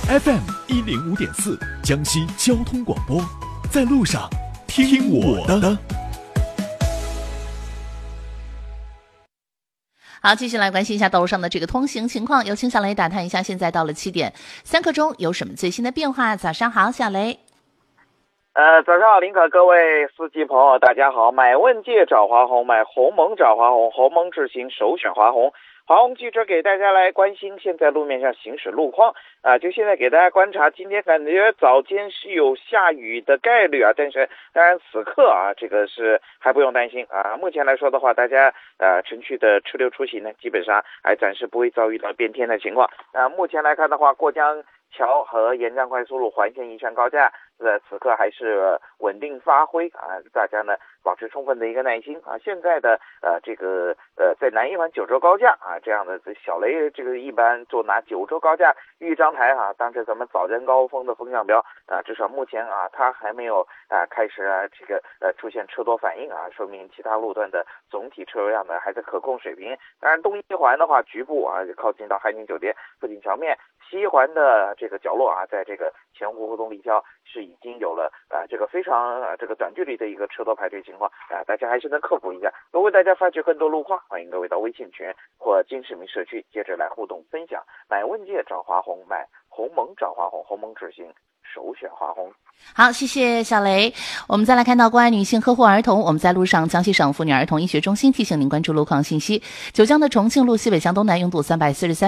FM105.4江西交通广播，在路上听我的。 好，继续来关心一下道路上的这个通行情况，有请小雷打探一下，现在到了7点3刻钟，有什么最新的变化？早上好，小雷。 早上好，林可，各位司机朋友，大家好。买问界找华虹，买鸿蒙找华虹，鸿蒙智行首选华虹。华虹记者给大家来关心现在路面上行驶路况就现在给大家观察，今天感觉早间是有下雨的概率但是当然此刻这个是还不用担心目前来说的话，大家城区的车流出行呢，基本上还暂时不会遭遇到变天的情况目前来看的话，过江桥和沿江快速路环线宜山高架此刻还是稳定发挥大家呢保持充分的一个耐心现在的这个在南一环九州高架这样的小雷这个一般就拿九州高架豫章台当成咱们早间高峰的风向标至少目前它还没有开始这个出现车多反应说明其他路段的总体车流量呢还在可控水平。当然东一环的话，局部靠近到海景酒店附近桥面，西一环的这个角落在这个前湖互动立交是已经有了这个非常这个短距离的一个车多排队情况大家还是能克服一下。如果大家发觉更多路况，欢迎各位到微信群或金市民社区接着来互动分享。买问界找华虹，买鸿蒙找华虹，鸿蒙智行首选华虹。 好，谢谢小雷。我们再来看到关爱女性呵护儿童，我们在路上，江西省妇女儿童医学中心提醒您关注路况信息。九江的重庆路西北向东南拥堵343